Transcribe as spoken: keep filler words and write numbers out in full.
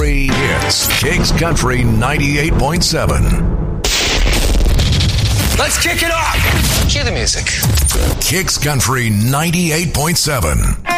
Country Hits. Kicks Country ninety-eight point seven. Let's kick it off. Cue the music. Kicks Country ninety-eight point seven.